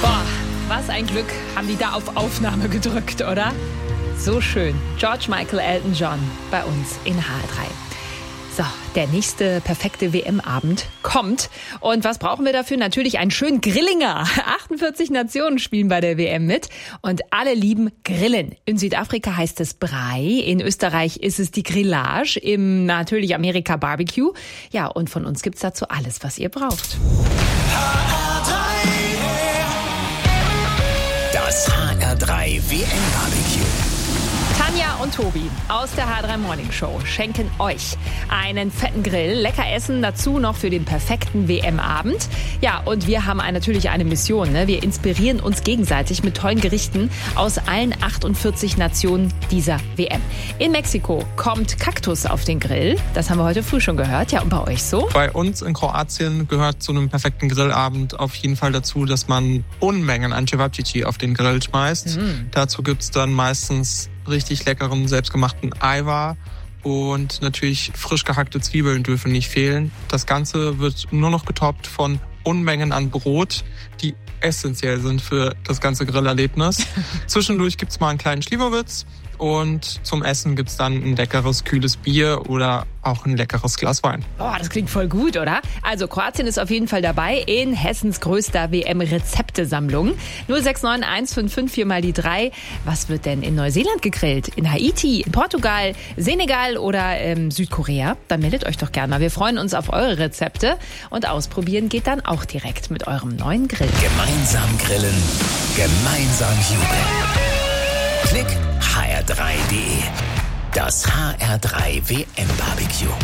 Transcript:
Boah, was ein Glück haben die da auf Aufnahme gedrückt, oder? So schön. George Michael, Elton John bei uns in HR3. So, der nächste perfekte WM-Abend kommt. Und was brauchen wir dafür? Natürlich einen schönen Grillinger. 48 Nationen spielen bei der WM mit und alle lieben Grillen. In Südafrika heißt es Braai, in Österreich ist es die Grillage, im natürlich Amerika Barbecue. Ja, und von uns gibt's dazu alles, was ihr braucht. Das HR3 WM-Barbecue. Tanja und Tobi aus der HR3 Morning Show schenken euch einen fetten Grill, lecker Essen, dazu noch für den perfekten WM-Abend. Ja, und wir haben natürlich eine Mission. Ne? Wir inspirieren uns gegenseitig mit tollen Gerichten aus allen 48 Nationen dieser WM. In Mexiko kommt Kaktus auf den Grill. Das haben wir heute früh schon gehört. Ja, und bei euch so? Bei uns in Kroatien gehört zu einem perfekten Grillabend auf jeden Fall dazu, dass man Unmengen an Cevapcici auf den Grill schmeißt. Dazu gibt's dann meistens richtig leckeren, selbstgemachten Ajvar und natürlich frisch gehackte Zwiebeln dürfen nicht fehlen. Das Ganze wird nur noch getoppt von Unmengen an Brot, die essentiell sind für das ganze Grillerlebnis. Zwischendurch gibt's mal einen kleinen Schliwowitz und zum Essen gibt's dann ein leckeres, kühles Bier oder auch ein leckeres Glas Wein. Oh, das klingt voll gut, oder? Also Kroatien ist auf jeden Fall dabei in Hessens größter WM-Rezeptesammlung. 0691554 mal die 3. Was wird denn in Neuseeland gegrillt? In Haiti, in Portugal, Senegal oder Südkorea? Dann meldet euch doch gerne mal. Wir freuen uns auf eure Rezepte und ausprobieren geht dann auch direkt mit eurem neuen Grill. Gemeinsam grillen, gemeinsam jubeln. Klick hr3.de. Das HR3 WM-Barbecue.